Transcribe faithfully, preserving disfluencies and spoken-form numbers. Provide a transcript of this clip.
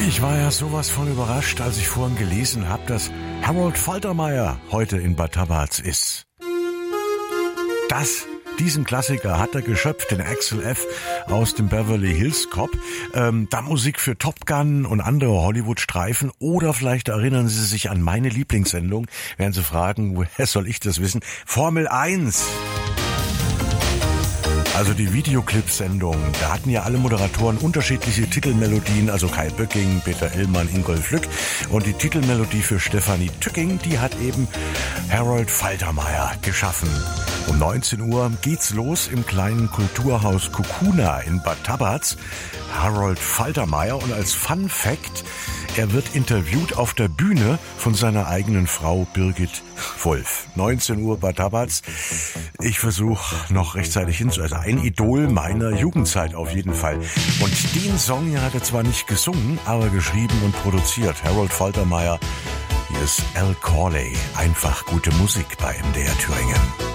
Ich war ja sowas von überrascht, als ich vorhin gelesen habe, dass Harold Faltermeyer heute in Bad Tabatz ist. Das, diesen Klassiker hat er geschöpft, den Axel F. aus dem Beverly Hills Cop. Ähm, da Musik für Top Gun und andere Hollywood-Streifen. Oder vielleicht erinnern Sie sich an meine Lieblingssendung. Werden Sie fragen, woher soll ich das wissen? Formel eins. Also die Videoclip-Sendung, da hatten ja alle Moderatoren unterschiedliche Titelmelodien, also Kai Böcking, Peter Illmann, Ingolf Lück. Und die Titelmelodie für Stefanie Tücking, die hat eben Harold Faltermeyer geschaffen. Um neunzehn Uhr geht's los im kleinen Kulturhaus Kukuna in Bad Tabatz. Harold Faltermeyer, und als Fun Fact, er wird interviewt auf der Bühne von seiner eigenen Frau Birgit Wolf. neunzehn Uhr Bad Tabatz. Ich versuche noch rechtzeitig hinzu. Also ein Idol meiner Jugendzeit auf jeden Fall. Und den Song hier hat er zwar nicht gesungen, aber geschrieben und produziert. Harold Faltermeyer. Hier ist Al Corley. Einfach gute Musik bei M D R Thüringen.